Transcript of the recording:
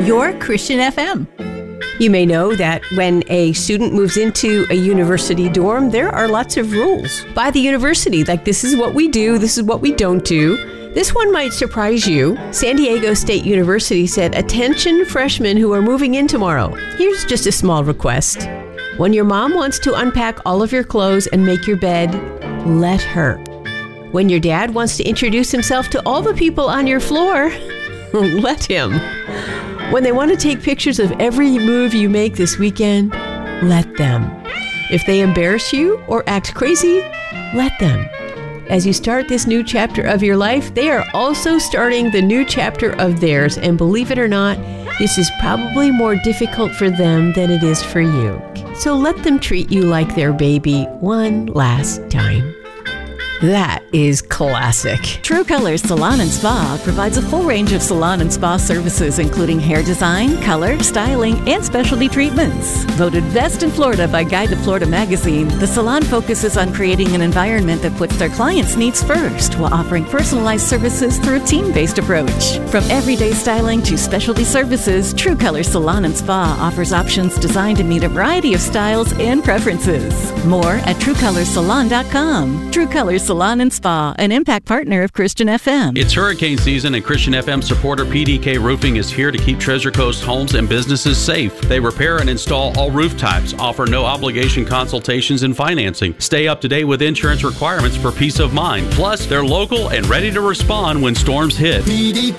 your Christian FM. You may know that when a student moves into a university dorm, there are lots of rules by the university, like this is what we do, this is what we don't do. This one might surprise you. San Diego State University said, "Attention freshmen who are moving in tomorrow. Here's just a small request. When your mom wants to unpack all of your clothes and make your bed, let her. When your dad wants to introduce himself to all the people on your floor, let him. When they want to take pictures of every move you make this weekend, let them. If they embarrass you or act crazy, let them. As you start this new chapter of your life, they are also starting the new chapter of theirs. And believe it or not, this is probably more difficult for them than it is for you. So let them treat you like their baby one last time." That is classic. True Colors Salon and Spa provides a full range of salon and spa services, including hair design, color, styling, and specialty treatments. Voted best in Florida by Guide to Florida magazine, the salon focuses on creating an environment that puts their clients' needs first while offering personalized services through a team-based approach. From everyday styling to specialty services, True Colors Salon and Spa offers options designed to meet a variety of styles and preferences. More at TrueColorsSalon.com. True Colors Salon and Spa, an impact partner of Christian FM. It's hurricane season, and Christian FM supporter PDK Roofing is here to keep Treasure Coast homes and businesses safe. They repair and install all roof types, offer no obligation consultations and financing. Stay up to date with insurance requirements for peace of mind. Plus, they're local and ready to respond when storms hit.